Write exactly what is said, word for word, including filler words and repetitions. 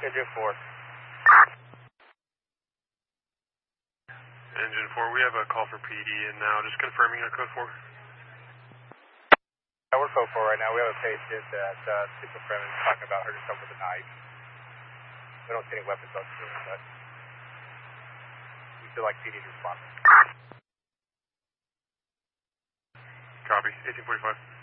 Engine four. Engine four, we have a call for P D in now, just confirming a code four. Yeah, we're code four right now. We have a patient that uh, schizophrenic is talking about hurting herself with a knife. We don't see any weapons on scene, but we feel like P D is responsible. Copy, eighteen forty-five.